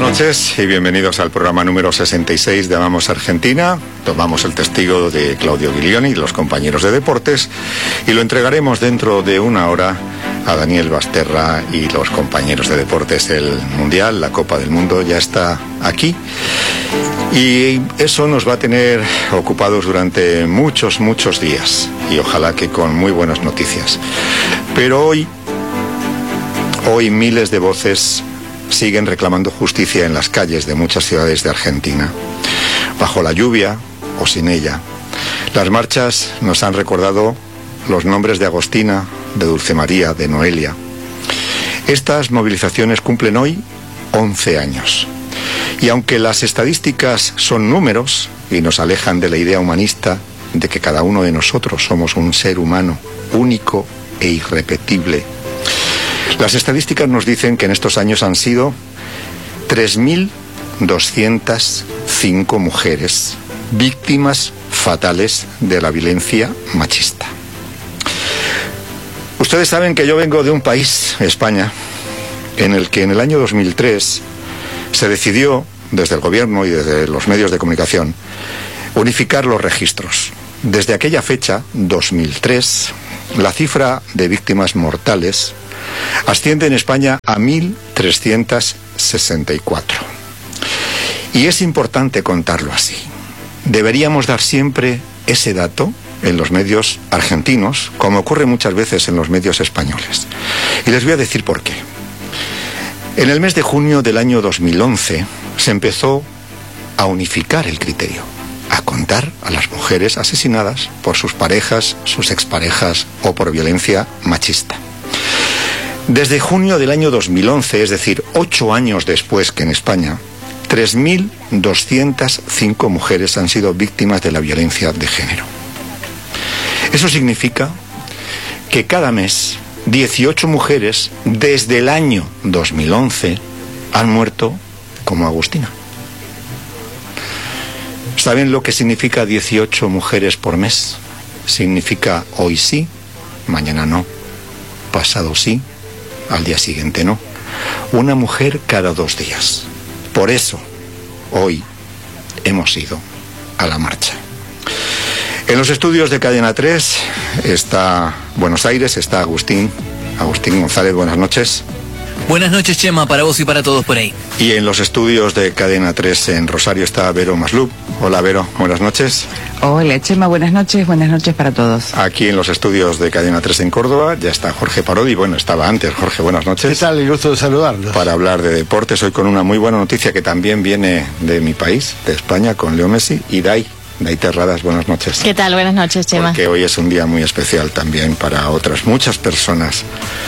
noches y bienvenidos al programa número 66 de Amamos Argentina. Tomamos el testigo de Claudio Guilioni y los compañeros de deportes y lo entregaremos dentro de una hora a Daniel Basterra y los compañeros de deportes. El Mundial, la Copa del Mundo ya está aquí y eso nos va a tener ocupados durante muchos días y ojalá que con muy buenas noticias. Pero hoy miles de voces siguen reclamando justicia en las calles de muchas ciudades de Argentina, bajo la lluvia o sin ella. Las marchas nos han recordado los nombres de Agostina, de Dulce María, de Noelia. Estas movilizaciones cumplen hoy 11 años. Y aunque las estadísticas son números y nos alejan de la idea humanista de que cada uno de nosotros somos un ser humano único e irrepetible, las estadísticas nos dicen que en estos años han sido 3.205 mujeres víctimas fatales de la violencia machista. Ustedes saben que yo vengo de un país, España, en el que en el año 2003 se decidió, desde el gobierno y desde los medios de comunicación, unificar los registros. Desde aquella fecha, 2003, la cifra de víctimas mortales asciende en España a 1.364. Y es importante contarlo así. Deberíamos dar siempre ese dato en los medios argentinos, como ocurre muchas veces en los medios españoles. Y les voy a decir por qué. En el mes de junio del año 2011 se empezó a unificar el criterio, a contar a las mujeres asesinadas por sus parejas, sus exparejas o por violencia machista. Desde junio del año 2011, es decir, 8 años después que en España, 3.205 mujeres han sido víctimas de la violencia de género. Eso significa que cada mes 18 mujeres desde el año 2011 han muerto como Agustina. ¿Saben lo que significa 18 mujeres por mes? Significa hoy sí, mañana no, pasado sí, al día siguiente no. Una mujer cada 2 días. Por eso, hoy hemos ido a la marcha. En los estudios de Cadena 3 está Buenos Aires, está Agustín González, buenas noches. Buenas noches, Chema, para vos y para todos por ahí. Y en los estudios de Cadena 3 en Rosario está Vero Maslup. Hola, Vero, buenas noches. Hola, Chema, buenas noches para todos. Aquí en los estudios de Cadena 3 en Córdoba ya está Jorge Parodi. Bueno, estaba antes. Jorge, buenas noches. ¿Qué tal? El gusto de saludarlos. Para hablar de deportes, hoy con una muy buena noticia que también viene de mi país, de España, con Leo Messi y Day Terradas, buenas noches. ¿Qué tal? Buenas noches, Chema. Porque hoy es un día muy especial también para otras muchas personas.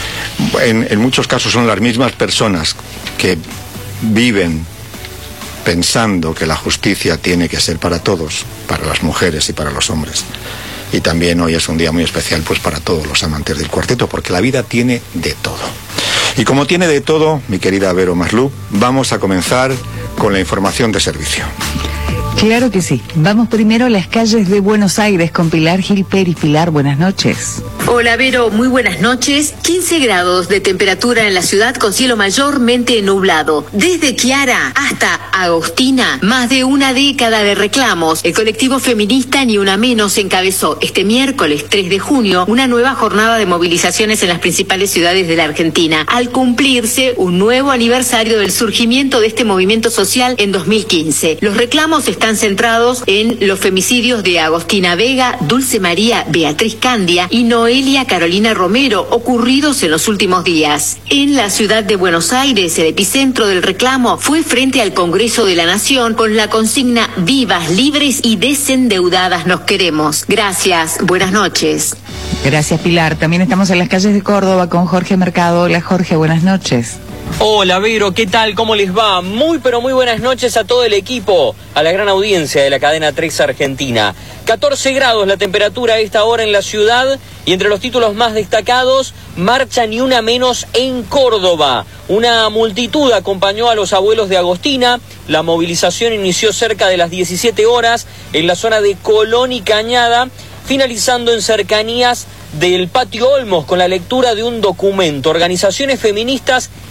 En muchos casos son las mismas personas que viven pensando que la justicia tiene que ser para todos, para las mujeres y para los hombres. Y también hoy es un día muy especial pues para todos los amantes del cuarteto, porque la vida tiene de todo. Y como tiene de todo, mi querida Vero Maslup, vamos a comenzar con la información de servicio. Claro que sí. Vamos primero a las calles de Buenos Aires con Pilar Gil Pérez. Pilar, buenas noches. Hola, Vero, muy buenas noches. 15 grados de temperatura en la ciudad con cielo mayormente nublado. Desde Chiara hasta Agostina, más de una década de reclamos. El colectivo feminista Ni Una Menos encabezó este miércoles 3 de junio una nueva jornada de movilizaciones en las principales ciudades de la Argentina, al cumplirse un nuevo aniversario del surgimiento de este movimiento social en 2015. Los reclamos están centrados en los femicidios de Agostina Vega, Dulce María Beatriz Candia y Noelia Carolina Romero, ocurridos en los últimos días. En la ciudad de Buenos Aires, el epicentro del reclamo fue frente al Congreso de la Nación con la consigna "Vivas, libres y desendeudadas nos queremos". Gracias, buenas noches. Gracias, Pilar. También estamos en las calles de Córdoba con Jorge Mercado. Hola, Jorge, buenas noches. Hola, Vero, ¿qué tal? ¿Cómo les va? Muy buenas noches a todo el equipo, a la gran audiencia de la Cadena 3 Argentina. 14 grados la temperatura a esta hora en la ciudad y entre los títulos más destacados, marcha Ni Una Menos en Córdoba. Una multitud acompañó a los abuelos de Agostina. La movilización inició cerca de las 17 horas en la zona de Colón y Cañada, finalizando en cercanías del Patio Olmos con la lectura de un documento. Organizaciones feministas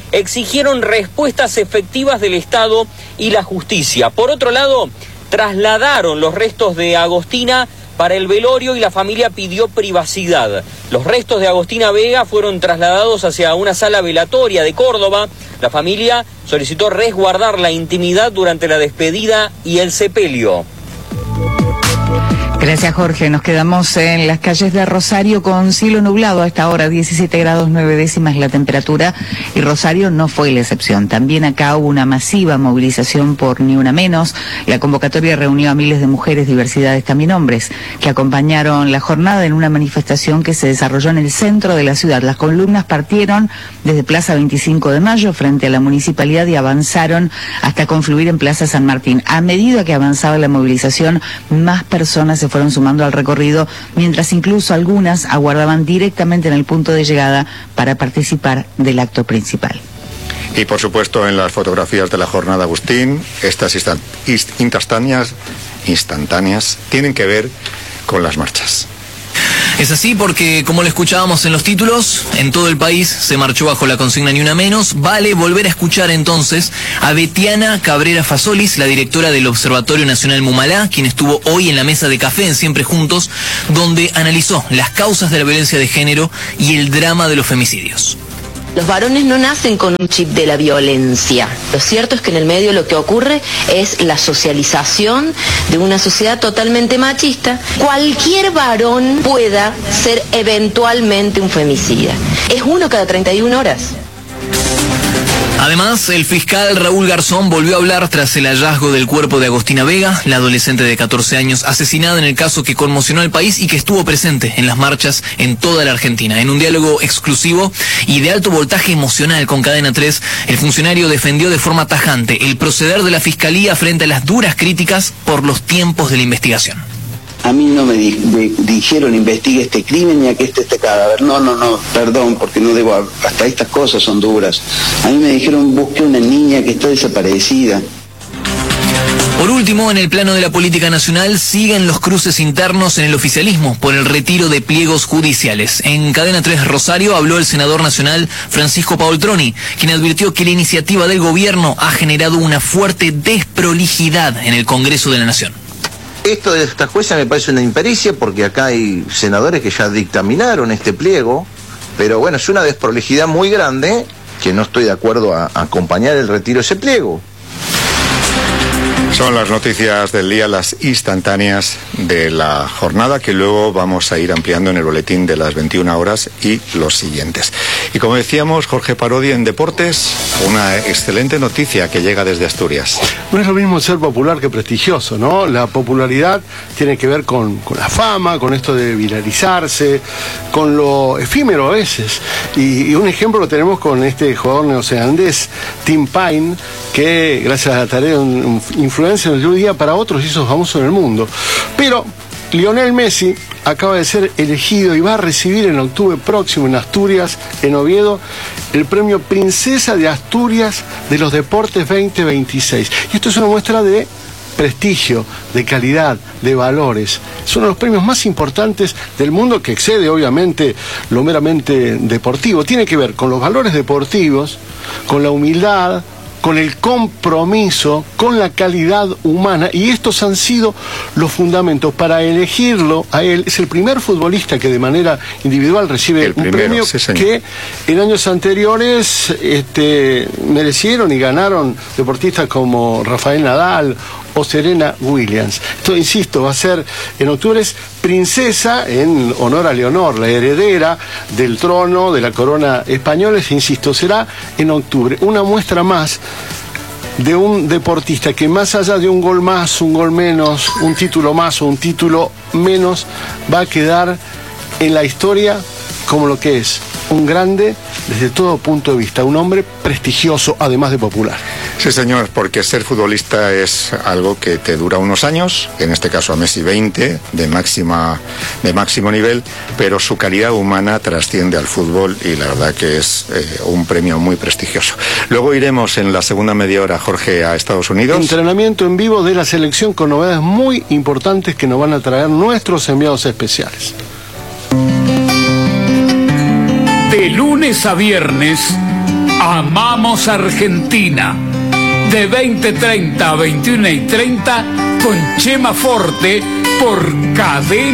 exigieron respuestas efectivas del Estado y la justicia. Por otro lado, trasladaron los restos de Agostina para el velorio y la familia pidió privacidad. Los restos de Agostina Vega fueron trasladados hacia una sala velatoria de Córdoba. La familia solicitó resguardar la intimidad durante la despedida y el sepelio. Gracias, Jorge. Nos quedamos en las calles de Rosario con cielo nublado a esta hora, 17 grados 9 décimas la temperatura, y Rosario no fue la excepción. También acá hubo una masiva movilización por Ni Una Menos. La convocatoria reunió a miles de mujeres, diversidades, también hombres, que acompañaron la jornada en una manifestación que se desarrolló en el centro de la ciudad. Las columnas partieron desde Plaza 25 de Mayo frente a la municipalidad y avanzaron hasta confluir en Plaza San Martín. A medida que avanzaba la movilización, más personas se fueron sumando al recorrido, mientras incluso algunas aguardaban directamente en el punto de llegada para participar del acto principal. Y por supuesto en las fotografías de la jornada, Agustín, estas instantáneas tienen que ver con las marchas. Es así porque, como lo escuchábamos en los títulos, en todo el país se marchó bajo la consigna Ni Una Menos. Vale volver a escuchar entonces a Betiana Cabrera Fasolis, la directora del Observatorio Nacional Mumalá, quien estuvo hoy en la mesa de café en Siempre Juntos, donde analizó las causas de la violencia de género y el drama de los femicidios. Los varones no nacen con un chip de la violencia. Lo cierto es que en el medio lo que ocurre es la socialización de una sociedad totalmente machista. Cualquier varón pueda ser eventualmente un femicida. Es 1 cada 31 horas. Además, el fiscal Raúl Garzón volvió a hablar tras el hallazgo del cuerpo de Agostina Vega, la adolescente de 14 años asesinada en el caso que conmocionó al país y que estuvo presente en las marchas en toda la Argentina. En un diálogo exclusivo y de alto voltaje emocional con Cadena 3, el funcionario defendió de forma tajante el proceder de la Fiscalía frente a las duras críticas por los tiempos de la investigación. A mí no me dijeron investigue este crimen y aquí este cadáver. No, perdón, porque no debo, hasta estas cosas son duras. A mí me dijeron busque una niña que está desaparecida. Por último, en el plano de la política nacional, siguen los cruces internos en el oficialismo por el retiro de pliegos judiciales. En Cadena 3 Rosario habló el senador nacional Francisco Paoltroni, quien advirtió que la iniciativa del gobierno ha generado una fuerte desprolijidad en el Congreso de la Nación. Esto de esta jueza me parece una impericia porque acá hay senadores que ya dictaminaron este pliego, pero bueno, es una desprolijidad muy grande que no estoy de acuerdo a acompañar el retiro de ese pliego. Son las noticias del día, las instantáneas de la jornada, que luego vamos a ir ampliando en el boletín de las 21 horas y los siguientes. Y como decíamos, Jorge Parodi en Deportes, una excelente noticia que llega desde Asturias. No es lo mismo ser popular que prestigioso, ¿no? La popularidad tiene que ver con la fama, con esto de viralizarse, con lo efímero a veces. Y un ejemplo lo tenemos con este jugador neozelandés, Tim Pine, que gracias a la tarea de un influencer de un día para otros hizo famoso en el mundo. Pero Lionel Messi acaba de ser elegido y va a recibir en octubre próximo en Asturias, en Oviedo, el premio Princesa de Asturias de los Deportes 2026. Y esto es una muestra de prestigio, de calidad, de valores. Es uno de los premios más importantes del mundo, que excede obviamente lo meramente deportivo. Tiene que ver con los valores deportivos, con la humildad, con el compromiso, con la calidad humana, y estos han sido los fundamentos para elegirlo a él. Es el primer futbolista que de manera individual recibe un premio, sí, que en años anteriores merecieron y ganaron deportistas como Rafael Nadal o Serena Williams. Esto, insisto, va a ser en octubre. Es princesa en honor a Leonor, la heredera del trono de la corona española. Insisto, será en octubre. Una muestra más de un deportista que, más allá de un gol más, un gol menos, un título más o un título menos, va a quedar en la historia como lo que es un grande desde todo punto de vista, un hombre prestigioso, además de popular. Sí, señor, porque ser futbolista es algo que te dura unos años, en este caso a Messi 20, de máximo nivel, pero su calidad humana trasciende al fútbol y la verdad que es un premio muy prestigioso. Luego iremos en la segunda media hora, Jorge, a Estados Unidos. Entrenamiento en vivo de la selección con novedades muy importantes que nos van a traer nuestros enviados especiales. De lunes a viernes, Amamos Argentina. De 20:30 a 21:30 con Chema Forte por Cadena.